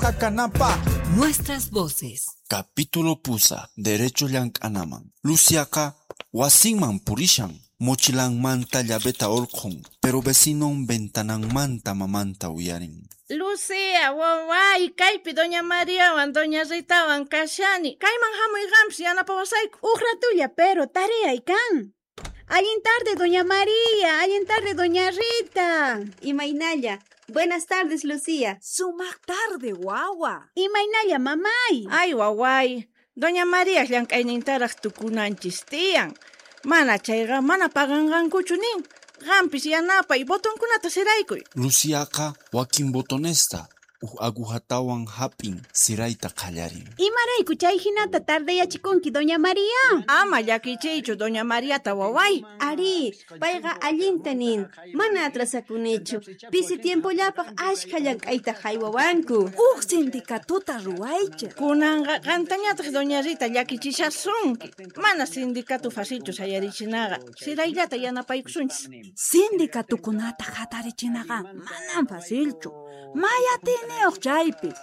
kakanapa. Nuestras voces. Capítulo Pusa, Derecho Llank'anaman. Luciaqa wasinman purishan, mochilangmanta llaveta olqun, pero vecinon ventananmanta mamanta uyarin. Lucia, waway, kaypi Doña Mariawan, Doña Ritawan kashani. Kayman hamuyqanpis yanapawasayku. Uqratulla, pero tareaykan. Allin tarde, Doña María. Allin tarde, Doña Rita. Imaynalla. Buenas tardes, Lucía. Sumaq tarde, wawa. Imaynalla, mamay. Ay, waway. Doña María llank'aynintaraq tukunanchis tiyan. Mana chayqa mana paganqankuchu nin. Qampis yanapay botonkunata siraykuy. Luciaqa wakin botonesta, agujatawan hapin sirayta qallarin. Imarayku chay hinata tardeyachikunki, Doña María. Ama llakichiychu Doña Mariata waway. Ari, payqa allinta nin. Mana atrasakunichu. Pisi tiempollapaq ashka llank'ayta haywawanku. Sindicatuta ruwaycha. Kunanqa qantañataq Doña Rita llakichishassunki. Mana sindicatu fasichu sayarichinaqa. Sirayllata yanapaykusunchis. Sindicatukunata hatarichinaqa manan facilchu. Mayatiniuq chaypis.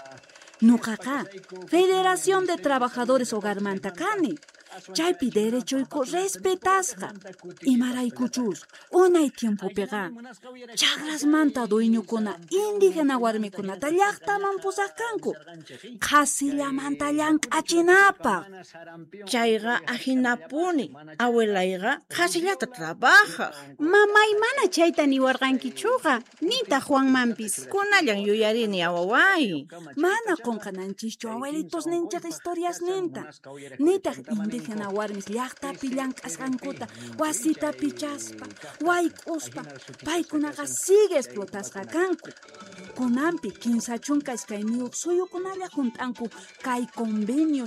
Nuqaqa Federación de Trabajadores Hogarmanta kani. Chaypi derechoyku respetasqa. Imaraykuchus unay tiempopiqa chagrasmanta dueñokuna indígena warmikunata llaqtaman pusaqkanku. Qasillamanta llank'achinapaq. Chayqa ahinapuni. Abuelayqa qasillata trabajaq. Mamay mana chayta niwarqankichuqa. Nita Juanmanpis. Kunallan yuyarini awaway. Mana qunqananchischu abuelitos ninchaq historias ninta. Nitaq indígena warmis llaqtapi llank'asqankuta wasita pichaspa, wayk'uspa, paykunaqa sigue explotasqa kanku. Kunanpi kinsachunka iskayniyuq suyukunalla junt'anku kay convenio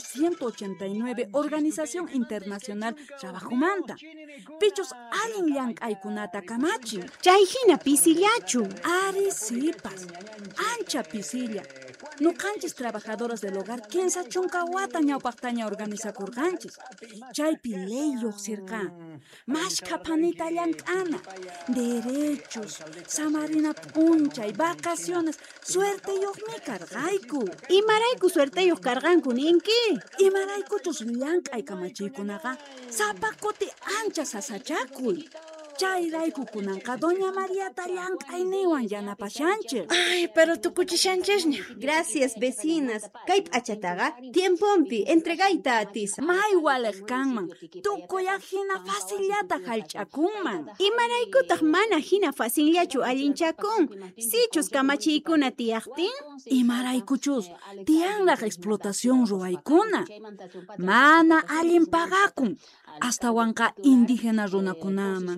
189 Organización Internacional Trabajomanta. Pichus allin llank'aykunata kamachin. Chay hina pisillachu. Ari sipas, ancha pisilla. Nuqanchis trabajadoras del hogar kinsa chunka wata ñawpaqtaña organizakurqanchis. Chaypi ley lluqsirqa. Mashkapanita llank'ana. Derechos, samarina p'unchay, vacaciones, suerteyuqmi karqayku. Imarayku suerteyuq karqanku ninki. Imaraykuchus llank'ay kamachiykunaqa sapakuti ancha sasachakuy. Chayrayku kunanqa Doña Mariata llank'ayniwan yanapashanchik. Ay, pero tukuchishanchisña. Gracias, vecinas. Kay p'achataqa tiempompi entregayta atisa. May waliq kanman. Tukuya hina facillata hallch'akunman. Imaraykutaq mana hina facillachu allinchakun. Sichus kamachiykuna tiyaqtin. Imaraykuchus tiyanraq explotación ruwaykuna. Mana allin pagakun. Astawanqa indígena runakunaman.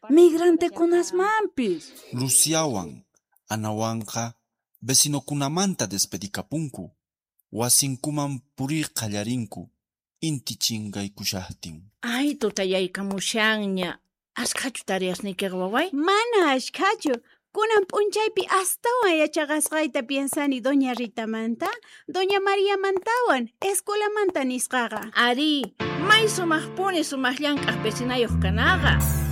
Migrantekunasmanpis. Luciawan, anawanqa vecinokunamanta despedikapunku. Wasinkuman purir qallarinku. Inti chingaykushahtin. Ay, tutayaykamushanña. Asqachu tareasnikiqa waway. Mana ashkachu. Kunan p'unchaypi astawan yachaqasqayta piensani Doña Ritamanta, Doña Mariamantawan, escuelamanta nisqaqa. Ari, may sumaqpuni sumaq llank'aq vecinayuq kanaqa.